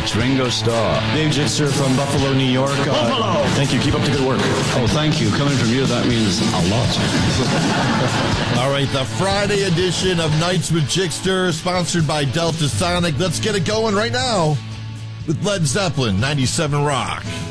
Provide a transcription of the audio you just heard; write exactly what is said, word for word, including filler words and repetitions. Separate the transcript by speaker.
Speaker 1: It's Ringo Starr.
Speaker 2: Dave Jitzer from Buffalo, New York. Uh,
Speaker 1: Buffalo!
Speaker 2: Thank you. Keep up the good work.
Speaker 1: Oh, thank you. Coming from you, that means a lot.
Speaker 3: All right, the Friday edition of Nights with Jixter, sponsored by Delta Sonic. Let's get it going right now with Led Zeppelin, ninety-seven Rock.